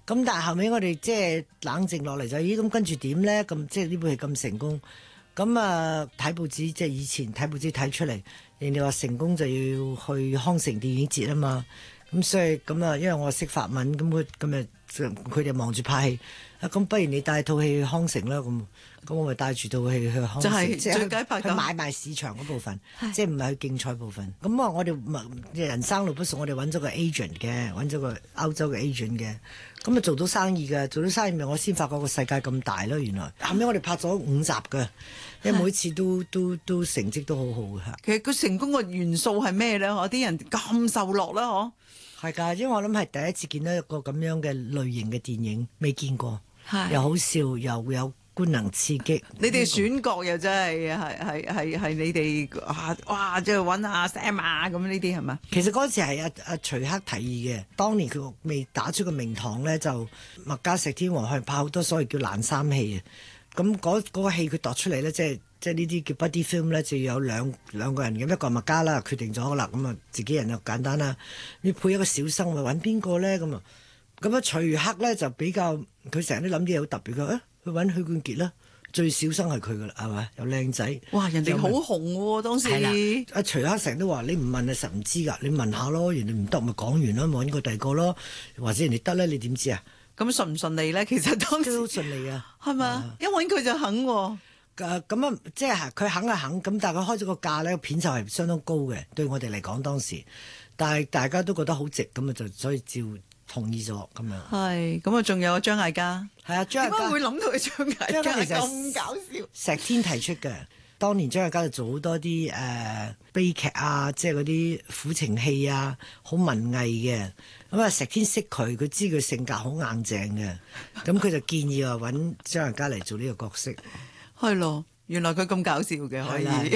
咁但係後尾我哋即係冷靜落嚟就，咦咁跟住點咧？咁即係呢部戲咁成功，咁啊睇報紙即係以前睇報紙睇出嚟，人哋話成功就要去康城電影節啊嘛。咁所以咁啊，因為我識法文，咁佢哋忙住拍戲，咁不如你帶套戲去康城啦。咁我咪帶住套戲去康城， 就係即係最佳拍檔去買賣市場嗰部分，即係唔係去競賽部分。咁啊，我哋人生路不熟，我哋揾咗個 agent 嘅，揾咗個歐洲嘅 agent 嘅，咁啊做到生意嘅，做到生意咪我先發覺個世界咁大咯。原來後尾我哋拍咗5集嘅，因為每次都成績都好好嘅嚇。 其實佢成功嘅元素係咩咧？我啲人咁受落啦，嗬。 係㗎，因為我諗係第一次見到一個咁樣嘅類型嘅電影，未見過，又好笑又有官能刺激。 你哋選角又真係你哋哇！即係揾阿 Sam 啊咁呢啲係嘛？ 其實嗰時係阿徐克提議嘅，當年佢未打出個名堂咧，就麥嘉石天王去拍好多所謂叫爛衫戲啊。咁嗰個戲佢度出嚟咧，即係呢啲叫 buddy film 咧，就要有兩個人嘅，一個麥嘉啦，決定咗啦，咁啊自己人就簡單啦。你配一個小生，咪揾邊個咧？咁啊徐克咧就比較，佢成日都諗啲嘢好特別嘅，去揾許冠傑啦，最小生係佢噶啦，係咪？又靚仔， 哇！人哋好紅喎，當時。 係啦，阿徐克成日都話：你唔問啊，實唔知㗎。你問下咯，人哋唔得咪講完咯，揾個第二個咯，或者人哋得咧，你點知啊？ 咁順唔順利咧？其實當時都好順利啊， 係嘛？一揾佢就肯喎。 咁啊，即係佢肯啊肯，咁但係佢開咗個價咧，個片酬係相當高嘅，對我哋嚟講當時，但係大家都覺得好值，咁啊就所以照同意咗咁樣。 係，咁啊仲有張艾嘉， 係啊，張艾嘉點解會諗到張艾嘉咁搞笑？ 石天提出嘅，當年張艾嘉就做好多啲悲劇啊，即係嗰啲苦情戲啊，好文藝嘅。咁啊，石天識佢，佢知佢性格好硬淨嘅，咁佢就建議話揾張艾嘉嚟做呢個角色。 係咯，原來佢咁搞笑嘅可以。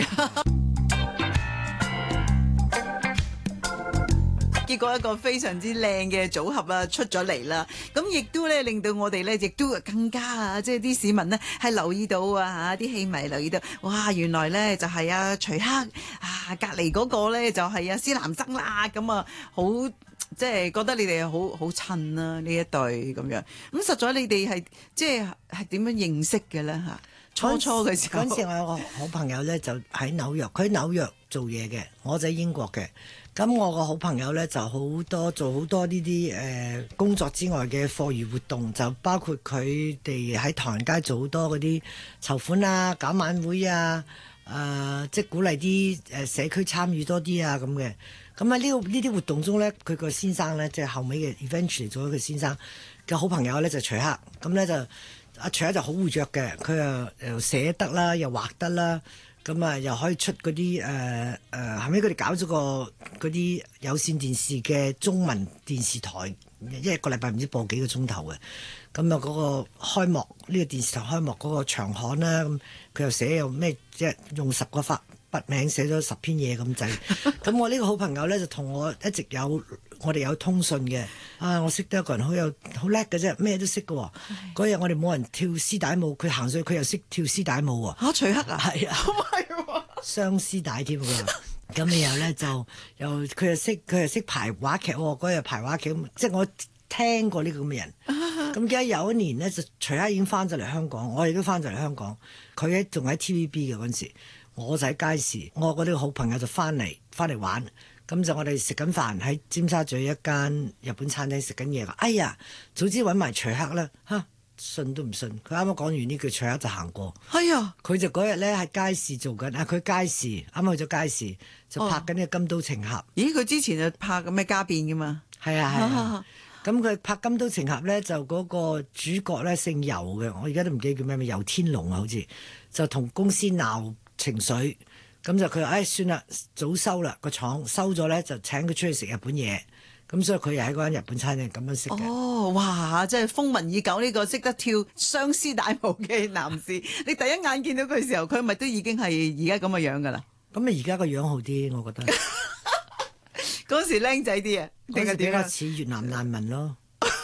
結果一個非常之靚嘅組合啊出咗嚟啦，咁亦都咧令到我哋咧亦都更加啊，即係啲市民呢係留意到啊，啲戲迷留意到，哇！原來咧就係阿徐克啊，隔離嗰個咧就係阿施南生啦，咁啊好即係覺得你哋好襯啦呢一對咁樣。咁實在你哋係即係點樣認識嘅咧嚇？初嘅時候， 嗰陣時我有個好朋友咧，就喺紐約，佢喺紐約做嘢嘅，我就喺英國嘅。咁我個好朋友咧就做好多呢啲工作之外嘅課餘活動，就包括佢哋喺唐人街做好多嗰啲籌款啊、搞晚會啊，即係鼓勵啲社區參與多啲啊咁嘅。咁喺呢啲活動中咧，佢個先生咧即係後尾嘅 eventually 做咗佢先生嘅好朋友咧就徐克，咁咧就阿徐克就好活躍嘅，佢又寫得啦，又畫得啦。咁啊，又可以出嗰啲後尾佢哋搞咗個嗰啲有線電視嘅中文電視台，一個禮拜唔知播幾個鐘頭嘅。咁啊，嗰個開幕呢個電視台開幕嗰個長刊啦，咁佢又寫又咩，即係用10個筆名寫咗10篇嘢咁滯。咁我呢個好朋友咧就同我一直我哋有通訊嘅。我識得一個人好叻嘅啫，咩都識嘅喎。嗰日我哋冇人跳絲帶舞，佢行上去佢又識跳絲帶舞喎。 徐克啊， 係啊，雙絲帶添㗎。咁然後咧佢又識排話劇喎。嗰日排話劇，即係我聽過呢個咁嘅人。咁記得有一年咧，就徐克已經翻咗嚟香港，我亦都翻咗嚟香港。佢仲喺 TVB 嘅嗰陣時，我就喺街市。我嗰啲好朋友就翻嚟玩。咁就我哋食緊飯喺尖沙咀一間日本餐廳食緊嘢。哎呀，早知揾埋徐克啦嚇！信都唔信，佢啱啱講完呢句，徐克就行過。 係啊， 佢就嗰日咧喺街市做緊佢街市啱啱去咗街市就拍緊呢個金刀情俠。 咦，佢之前就拍咁咩家變㗎嘛？ 係啊。咁佢拍金刀情俠咧，就嗰個主角咧姓游嘅，我而家都唔記得叫咩，游天龍啊，好似就同公司鬧情緒。咁就佢話算啦，早收啦個廠收咗咧，就請佢出去食日本嘢。咁所以佢又喺嗰間日本餐廳咁樣識嘅。 哇！真係風聞已久呢個識得跳雙絲帶舞嘅男士。你第一眼見到佢嘅時候，佢咪都已經係而家咁嘅樣㗎啦？ 咁啊，而家個樣好啲，我覺得。 嗰時僆仔啲啊，定係點啊？ 比較似越南難民咯。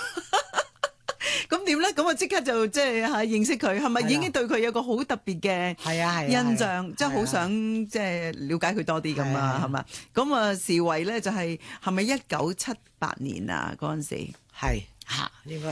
咁點咧？咁我即刻就即係認識佢，係咪已經對佢有個好特別嘅印象？即係好想即係了解佢多啲咁啊？係嘛？咁啊，時為咧就係咪1978年啊？嗰陣時係應該。